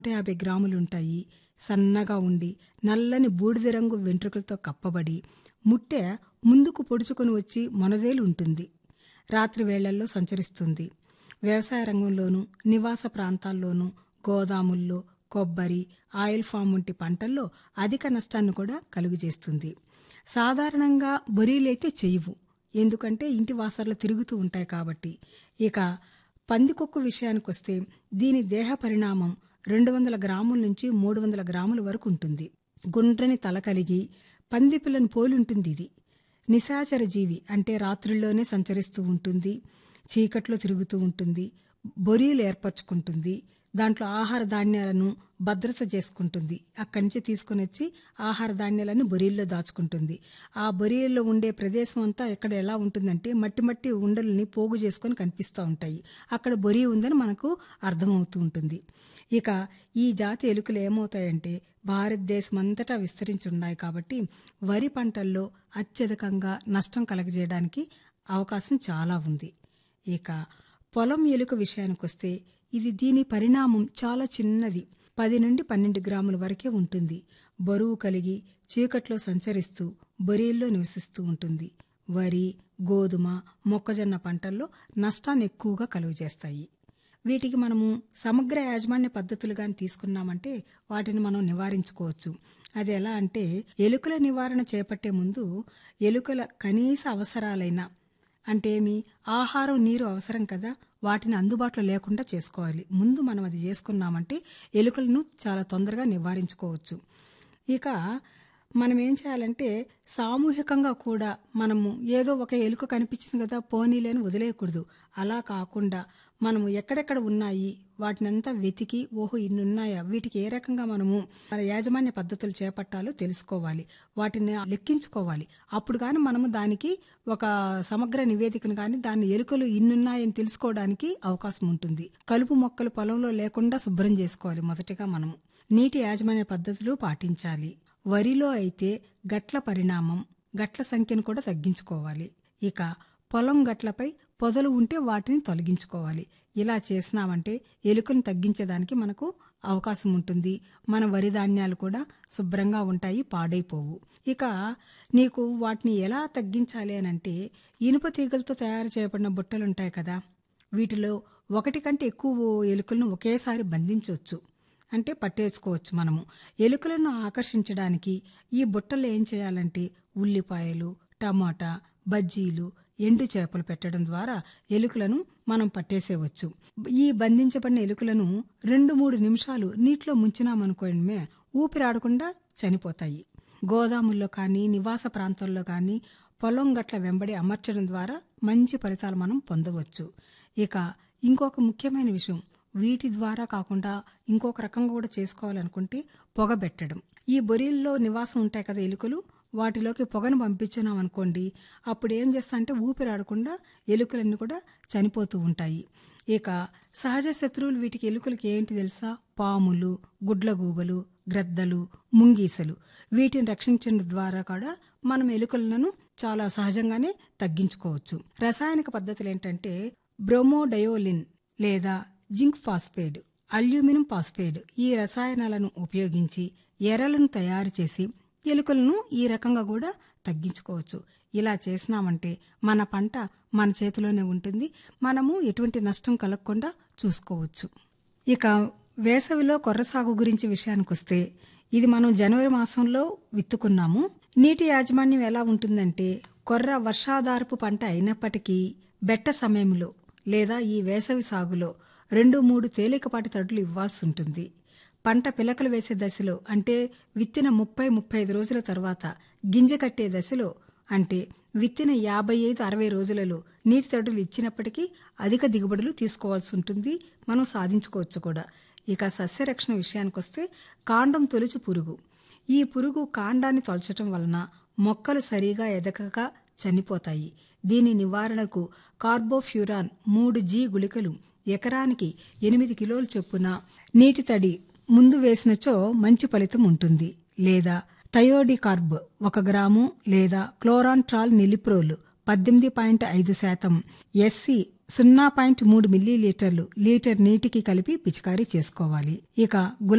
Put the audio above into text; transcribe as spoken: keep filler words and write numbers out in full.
యాభై గ్రాములుంటాయి. సన్నగా ఉండి నల్లని బూడిద రంగు వెంట్రుకలతో కప్పబడి ముట్టె ముందుకు పొడుచుకొని వచ్చి మొనదేలు ఉంటుంది. రాత్రి వేళల్లో సంచరిస్తుంది. వ్యవసాయ రంగంలోనూ నివాస ప్రాంతాల్లోనూ గోదాముల్లో కొబ్బరి, ఆయిల్ ఫామ్ వంటి పంటల్లో అధిక నష్టాన్ని కూడా కలుగజేస్తుంది. సాధారణంగా బొరీలైతే చెయ్యవు, ఎందుకంటే ఇంటి వాసర్లు తిరుగుతూ ఉంటాయి కాబట్టి. ఇక పందికొక్కు విషయానికొస్తే దీని దేహ పరిణామం రెండు వందల గ్రాముల నుంచి మూడు వందల గ్రాముల వరకు ఉంటుంది. గుండ్రని తల కలిగి పంది పిల్లని పోలుంటుంది. ఇది నిశాచర జీవి, అంటే రాత్రుల్లోనే సంచరిస్తూ ఉంటుంది, చీకట్లో తిరుగుతూ ఉంటుంది, బొరీలు ఏర్పరచుకుంటుంది. దాంట్లో ఆహార ధాన్యాలను భద్రత చేసుకుంటుంది. అక్కడి నుంచి తీసుకుని వచ్చి ఆహార ధాన్యాలను బొరీల్లో దాచుకుంటుంది. ఆ బొరీల్లో ఉండే ప్రదేశం అంతా ఎక్కడ ఎలా ఉంటుందంటే మట్టి మట్టి ఉండల్ని పోగు చేసుకొని కనిపిస్తూ ఉంటాయి. అక్కడ బొరీ ఉందని మనకు అర్థమవుతూ ఉంటుంది. ఇక ఈ జాతి ఎలుకలు ఏమవుతాయంటే భారతదేశం అంతటా విస్తరించి ఉన్నాయి కాబట్టి వరి పంటల్లో అత్యధికంగా నష్టం కలగజేయడానికి అవకాశం చాలా ఉంది. ఇక పొలం ఎలుక విషయానికొస్తే ఇది దీని పరిణామం చాలా చిన్నది, పది నుండి పన్నెండు గ్రాముల వరకే ఉంటుంది. బరువు కలిగి చీకట్లో సంచరిస్తూ బొరీల్లో నివసిస్తూ ఉంటుంది. వరి, గోధుమ, మొక్కజొన్న పంటల్లో నష్టాన్ని ఎక్కువగా కలుగజేస్తాయి. వీటికి మనము సమగ్ర యాజమాన్య పద్ధతులు కానీ తీసుకున్నామంటే వాటిని మనం నివారించుకోవచ్చు. అది ఎలా అంటే ఎలుకల నివారణ చేపట్టే ముందు ఎలుకల కనీస అవసరాలైన అంటే ఏమి ఆహారం, నీరు అవసరం కదా, వాటిని అందుబాటులో లేకుండా చేసుకోవాలి. ముందు మనం అది చేసుకున్నామంటే ఎలుకలను చాలా తొందరగా నివారించుకోవచ్చు. ఇక మనం ఏం చేయాలంటే సామూహికంగా కూడా మనము ఏదో ఒక ఎలుక కనిపించింది కదా పోనీలేని వదిలేయకూడదు. అలా కాకుండా మనము ఎక్కడెక్కడ ఉన్నాయి వాటినంతా వెతికి ఓహో ఇన్ని ఉన్నాయా, వీటికి ఏ రకంగా మనము మన యాజమాన్య పద్ధతులు చేపట్టాలో తెలుసుకోవాలి, వాటిని లెక్కించుకోవాలి. అప్పుడు కానీ మనము దానికి ఒక సమగ్ర నివేదికను కానీ దాని ఎలుకలు ఇన్నున్నాయని తెలుసుకోవడానికి అవకాశం ఉంటుంది. కలుపు మొక్కలు పొలంలో లేకుండా శుభ్రం చేసుకోవాలి. మొదటిగా మనము నీటి యాజమాన్య పద్ధతులు పాటించాలి. వరిలో అయితే గట్ల పరిణామం, గట్ల సంఖ్యను కూడా తగ్గించుకోవాలి. ఇక పొలం గట్లపై పొదలు ఉంటే వాటిని తొలగించుకోవాలి. ఇలా చేసినామంటే ఎలుకను తగ్గించేదానికి మనకు అవకాశం ఉంటుంది. మన వరి ధాన్యాలు కూడా శుభ్రంగా ఉంటాయి, పాడైపోవు. ఇక నీకు వాటిని ఎలా తగ్గించాలి అనంటే ఇనుప తీగలతో తయారు చేయబడిన బుట్టలుంటాయి కదా, వీటిలో ఒకటి కంటే ఎక్కువ ఎలుకలను ఒకేసారి బంధించవచ్చు, అంటే పట్టేసుకోవచ్చు. మనము ఎలుకలను ఆకర్షించడానికి ఈ బుట్టలు ఏం చేయాలంటే ఉల్లిపాయలు, టమాటా, బజ్జీలు, ఎండు చేపలు పెట్టడం ద్వారా ఎలుకలను మనం పట్టేసేవచ్చు. ఈ బంధించబడిన ఎలుకలను రెండు మూడు నిమిషాలు నీటిలో ముంచినామనుకోండి ఊపిరాడకుండా చనిపోతాయి. గోదాముల్లో కానీ నివాస ప్రాంతాల్లో కానీ పొలం గట్ల వెంబడి అమర్చడం ద్వారా మంచి ఫలితాలు మనం పొందవచ్చు. ఇక ఇంకొక ముఖ్యమైన విషయం, వీటి ద్వారా కాకుండా ఇంకొక రకంగా కూడా చేసుకోవాలనుకుంటే పొగ పెట్టడం. ఈ బొరీల్లో నివాసం ఉంటాయి కదా ఎలుకలు, వాటిలోకి పొగను పంపించినాం అనుకోండి, అప్పుడు ఏం చేస్తా అంటే ఊపిరాడకుండా ఎలుకలన్నీ కూడా చనిపోతూ ఉంటాయి. ఇక సహజ శత్రువులు వీటికి ఎలుకలకి ఏంటి తెలుసా, పాములు, గుడ్లగూబలు, గ్రద్దలు, ముంగీసలు. వీటిని రక్షించడం ద్వారా కూడా మనం ఎలుకలను చాలా సహజంగానే తగ్గించుకోవచ్చు. రసాయనిక పద్ధతులు ఏంటంటే బ్రోమోడయోలిన్ లేదా జింక్ ఫాస్ఫేట్, అల్యూమినియం ఫాస్ఫేట్ ఈ రసాయనాలను ఉపయోగించి ఎరలను తయారు చేసి ఎలుకలను ఈ రకంగా కూడా తగ్గించుకోవచ్చు. ఇలా చేసినామంటే మన పంట మన చేతిలోనే ఉంటుంది, మనము ఎటువంటి నష్టం కలగకుండా చూసుకోవచ్చు. ఇక వేసవిలో కొర్ర సాగు గురించి విషయానికొస్తే ఇది మనం జనవరి మాసంలో విత్తుకున్నాము. నీటి యాజమాన్యం ఎలా ఉంటుందంటే కొర్ర వర్షాధారపు పంట అయినప్పటికీ బెట్ట సమయంలో లేదా ఈ వేసవి సాగులో రెండు మూడు తేలికపాటి తడులు ఇవ్వాల్సి ఉంటుంది. పంట పిలకలు వేసే దశలో అంటే విత్తిన ముప్పై ముప్పై ఐదు రోజుల తర్వాత గింజ కట్టే దశలో అంటే విత్తిన యాభై ఐదు అరవై రోజులలో నీటి తడులు ఇచ్చినప్పటికీ అధిక దిగుబడులు తీసుకోవాల్సి ఉంటుంది, మనం సాధించుకోవచ్చు కూడా. ఇక సస్యరక్షణ విషయానికొస్తే కాండం తొలుచు పురుగు. ఈ పురుగు కాండాన్ని తొలచటం వలన మొక్కలు సరిగా ఎదగక చనిపోతాయి. దీని నివారణకు కార్బోఫ్యూరాన్ మూడు జీ గుళికలు ఎకరానికి ఎనిమిది కిలోల చొప్పున నీటి తడి ముందు వేసినచో మంచి ఫలితం ఉంటుంది. లేదా థయోడికార్బ్ ఒక గ్రాము లేదా క్లోరాంట్రాల్ నిలిప్రోల్ పద్దెనిమిది పాయింట్ ఐదు శాతం, ఎస్సి సున్నా పాయింట్ మూడు మిల్లీలీటర్లు లీటర్ నీటికి కలిపి పిచికారీ చేసుకోవాలి. ఇక